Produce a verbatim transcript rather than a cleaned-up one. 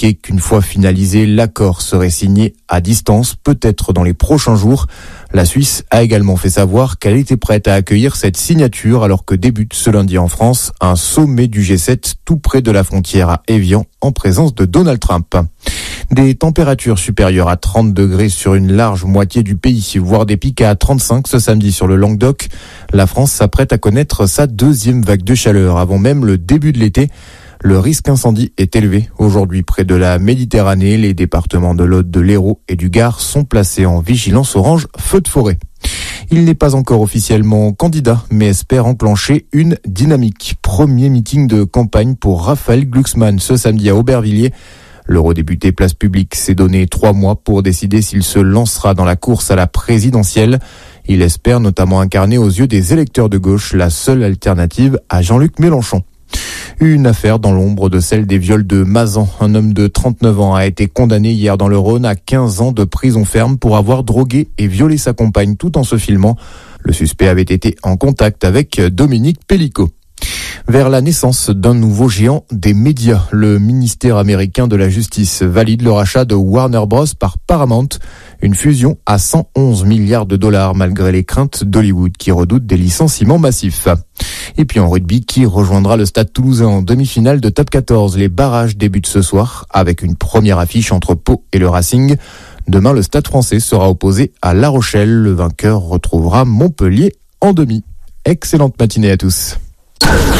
indiqué qu'une fois finalisé, l'accord serait signé à distance, peut-être dans les prochains jours. La Suisse a également fait savoir qu'elle était prête à accueillir cette signature alors que débute ce lundi en France un sommet du G sept tout près de la frontière à Évian en présence de Donald Trump. Des températures supérieures à trente degrés sur une large moitié du pays, voire des pics à trente-cinq ce samedi sur le Languedoc. La France s'apprête à connaître sa deuxième vague de chaleur avant même le début de l'été. Le risque incendie est élevé. Aujourd'hui, près de la Méditerranée, les départements de l'Aude, de l'Hérault et du Gard sont placés en vigilance orange feu de forêt. Il n'est pas encore officiellement candidat, mais espère enclencher une dynamique. Premier meeting de campagne pour Raphaël Glucksmann ce samedi à Aubervilliers. L'eurodéputé Place Publique s'est donné trois mois pour décider s'il se lancera dans la course à la présidentielle. Il espère notamment incarner aux yeux des électeurs de gauche la seule alternative à Jean-Luc Mélenchon. Une affaire dans l'ombre de celle des viols de Mazan. Un homme de trente-neuf ans a été condamné hier dans le Rhône à quinze ans de prison ferme pour avoir drogué et violé sa compagne tout en se filmant. Le suspect avait été en contact avec Dominique Pellicot. Vers la naissance d'un nouveau géant des médias, le ministère américain de la Justice valide le rachat de Warner Bros par Paramount, une fusion à cent onze milliards de dollars malgré les craintes d'Hollywood qui redoute des licenciements massifs. Et puis en rugby, qui rejoindra le Stade Toulousain en demi-finale de Top quatorze. Les barrages débutent ce soir avec une première affiche entre Pau et le Racing. Demain, le Stade Français sera opposé à La Rochelle. Le vainqueur retrouvera Montpellier en demi. Excellente matinée à tous.